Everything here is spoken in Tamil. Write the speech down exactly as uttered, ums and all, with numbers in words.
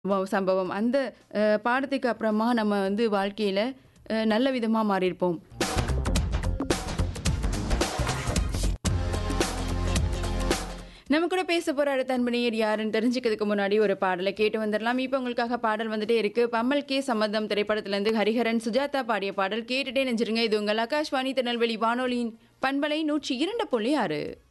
வ சம்பவம். அந்த அ பாடத்துக்கு அப்புறமா நம்ம வந்து வாழ்க்கையில அ நல்ல விதமா மாறியிருப்போம். நம்ம கூட பேச போற அடுத்த அன்பு நேயர் யாருன்னு தெரிஞ்சுக்கிறதுக்கு முன்னாடி ஒரு பாடல கேட்டு வந்துரலாம். இப்ப உங்களுக்காக பாடல் வந்துட்டே இருக்கு. பம்மல் கே சம்மதம் திரைப்படத்திலிருந்து ஹரிஹரன், சுஜாதா பாடிய பாடல் கேட்டுட்டே நெஞ்சிருங்க. இது உங்கள் ஆகாஷ்வாணி திருநெல்வேலி வானொலியின் பண்பலை நூற்று இரண்டு புள்ளி ஆறு.